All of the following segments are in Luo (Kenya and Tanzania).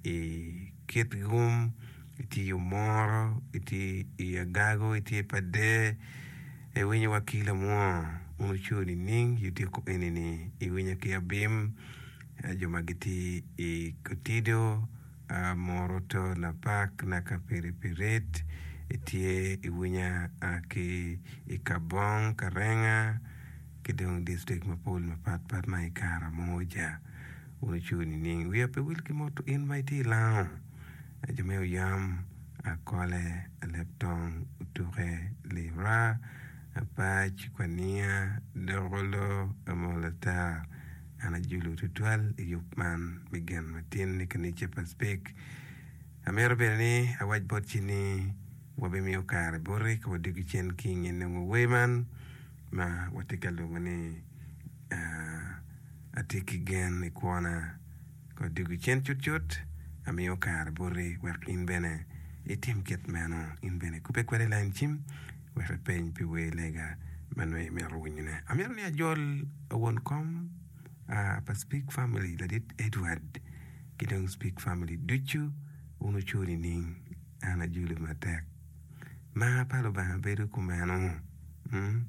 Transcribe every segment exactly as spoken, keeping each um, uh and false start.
i kit gum, iti yomoro, iti agago, iti pade, e winyo wakila mo, unu chuni ning, yuti ko enini, i winya kia bim, jomagiti i kotido, moroto na pak na kapiripirit, itie i winya ki i kabong, karenga, kidong district mapul mapat pat mai kara moja. Unu chuni ning, wia pe wilki moto in maiti lao, jomeo yam, akole, leptong, uture, livra, apach, kwania, dorolo, amolata, ana julu tutual, yupman, bigan matin, ni kaniche paspik. Amero bene, awaj botchini, wabe miyo kare bori, kwa digi chen king yenengu weyman, ma watikalo ngani, uh, atiki gen ikuana, kwa digi chen chut chut, amiyo kare bori, wak in bene, itim ket mano, in bene. Kupe kwere lain chim, wak pen piwe lega, manwe mero winyine. Amero ni ajol, awon kom, uh, pa speak family, ladit Edward, kidong speak family, duchu, unu churi ning, ana julu matek. Ma palo ba beru kumano, hmm?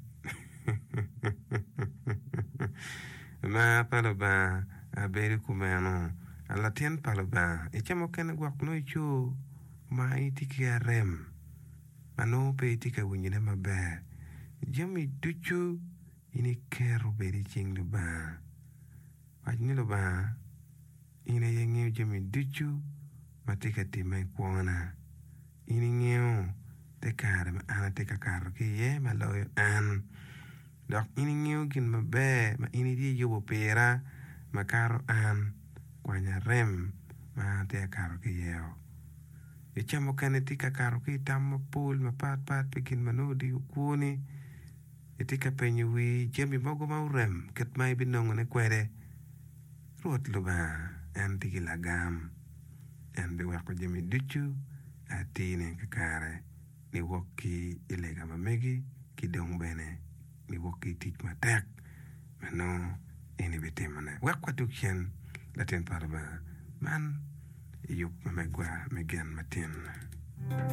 Ma palo ba beru kumano, alatien palo ba, echamo kene guak no ichu, ma itiki arem, mano pe itiki winyine mabe, jami duchu, ini kero beri ching lo ba, wajni lo ba, ina yengiu jami duchu, matika timai kuana, ini ngeo, te kare ma ana te kakaro ki ye ma loyo an, dok ini ngeo kin mabe, ma ini di yubo pera, ma karo an, kwanya rem, ma te karo ki yeo. Ichamo kane tika karo ki tamma pool, ma pat pat pikin manudi ukuni, itika penyu wi, jemi mogo maurem, ket mai binongone kwere, ruot lo ba, an tiki lagam, an bi wako jemi duchu, atine kakare, ni woki ilega mamegi, ki dong bene, ni woki tit matek, mano, ini bitimane. Wak watuk yen, latin paraba, man, yuk mamegwa, megan matin.